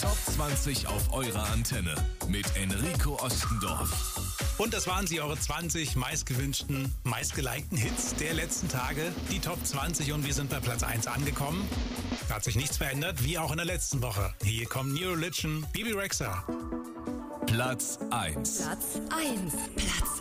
Top 20 auf eurer Antenne mit Enrico Ostendorf. Und das waren sie, eure 20 meistgewünschten, meistgelikten Hits der letzten Tage. Die Top 20 und wir sind bei Platz 1 angekommen. Da hat sich nichts verändert, wie auch in der letzten Woche. Hier kommt New Religion, Bebe Rexha. Platz 1. Platz 1. Platz